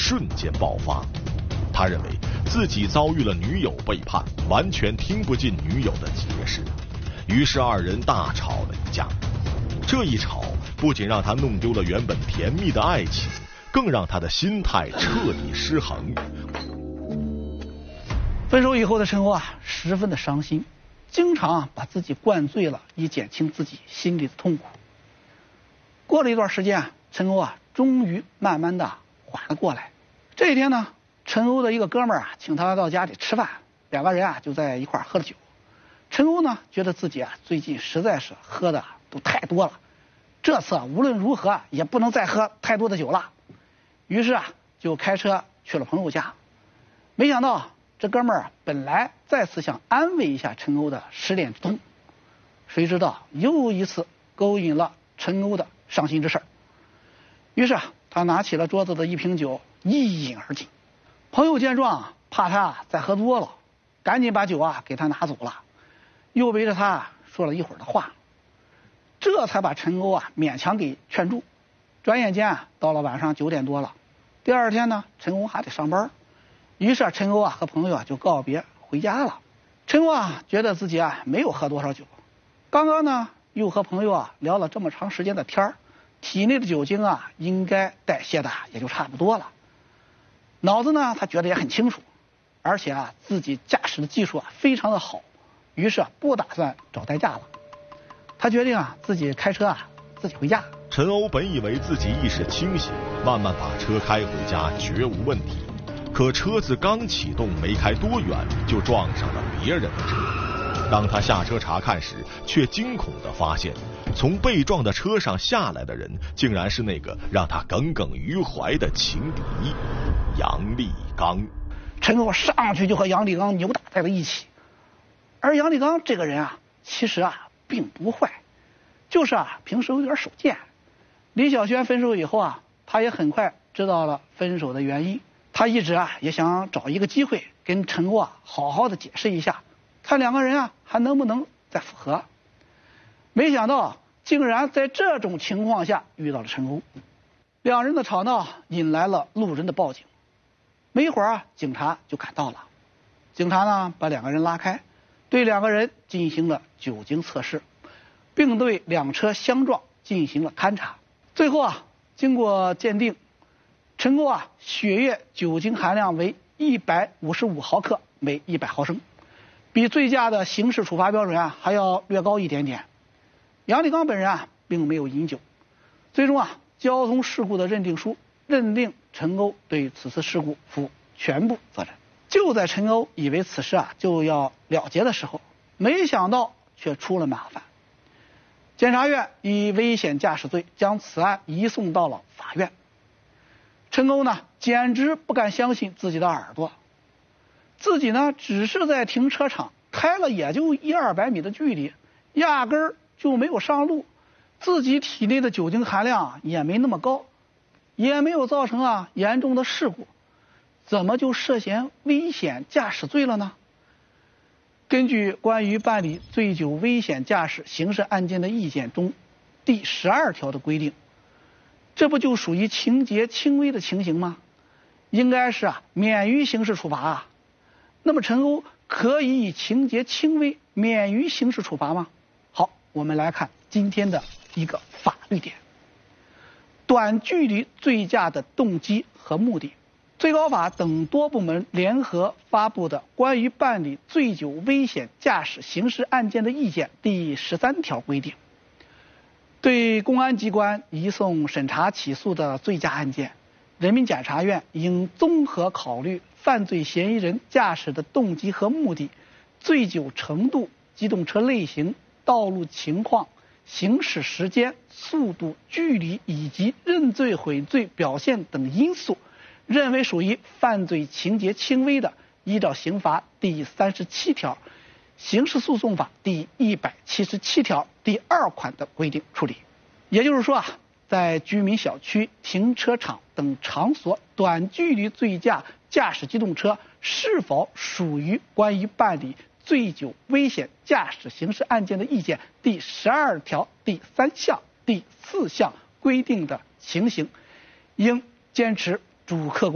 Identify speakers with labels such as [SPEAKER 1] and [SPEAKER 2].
[SPEAKER 1] 瞬间爆发。他认为自己遭遇了女友背叛，完全听不进女友的解释，于是二人大吵了一架。这一吵不仅让他弄丢了原本甜蜜的爱情，更让他的心态彻底失衡。
[SPEAKER 2] 分手以后的陈欧十分的伤心，经常把自己灌醉了，以减轻自己心里的痛苦。过了一段时间陈欧终于慢慢的缓了过来。这一天呢，陈欧的一个哥们儿请他到家里吃饭，两个人就在一块喝了酒。陈欧呢觉得自己最近实在是喝的都太多了，这次无论如何也不能再喝太多的酒了，于是就开车去了朋友家。没想到这哥们儿本来再次想安慰一下陈欧的失恋之痛，谁知道又一次勾引了陈欧的伤心之事。于是他拿起了桌子的一瓶酒一饮而尽。朋友见状怕他再喝多了，赶紧把酒给他拿走了，又围着他说了一会儿的话，这才把陈欧勉强给劝住。转眼间到了晚上9点多了。第二天呢，陈欧还得上班，于是陈欧和朋友就告别回家了。陈欧觉得自己没有喝多少酒，刚刚呢又和朋友聊了这么长时间的天儿，体内的酒精应该代谢的也就差不多了。脑子呢他觉得也很清楚，而且自己驾驶的技术非常的好，于是不打算找代驾了。他决定自己开车自己回家。
[SPEAKER 1] 陈欧本以为自己意识清醒，慢慢把车开回家绝无问题，可车子刚启动没开多远就撞上了别人的车。当他下车查看时，却惊恐地发现从被撞的车上下来的人竟然是那个让他耿耿于怀的情敌杨立刚。
[SPEAKER 2] 陈欧上去就和杨立刚扭打在了一起。而杨立刚这个人其实并不坏，就是平时有点手贱。李小轩分手以后他也很快知道了分手的原因。他一直也想找一个机会跟陈欧好好的解释一下，看两个人还能不能再复合。没想到竟然在这种情况下遇到了陈欧。两人的吵闹引来了路人的报警。没一会儿警察就赶到了。警察呢把两个人拉开，对两个人进行了酒精测试，并对两车相撞进行了勘查。最后经过鉴定，陈欧血液酒精含量为155毫克每100毫升，比醉驾的刑事处罚标准还要略高一点点。杨立刚本人并没有饮酒。最终交通事故的认定书认定陈欧对此次事故负全部责任。就在陈欧以为此事就要了结的时候，没想到却出了麻烦。检察院以危险驾驶罪将此案移送到了法院。陈欧呢简直不敢相信自己的耳朵，自己呢只是在停车场开了也就100-200米的距离，压根儿就没有上路，自己体内的酒精含量也没那么高，也没有造成严重的事故，怎么就涉嫌危险驾驶罪了呢？根据关于办理醉酒危险驾驶刑事案件的意见中第12条的规定，这不就属于情节轻微的情形吗？应该是免于刑事处罚那么陈欧可以以情节轻微免于刑事处罚吗？好，我们来看今天的一个法律点：短距离醉驾的动机和目的。最高法等多部门联合发布的《关于办理醉酒危险驾驶刑事案件的意见》第13条规定，对公安机关移送审查起诉的醉驾案件，人民检察院应综合考虑犯罪嫌疑人驾驶的动机和目的、醉酒程度、机动车类型、道路情况、行驶时间、速度、距离以及认罪悔罪表现等因素，认为属于犯罪情节轻微的，依照刑法第37条、刑事诉讼法第177条第2款的规定处理。也就是说在居民小区、停车场等场所短距离醉驾驾驶机动车是否属于关于办理醉酒危险驾驶刑事案件的意见第12条第3项、第4项规定的情形，应坚持主客观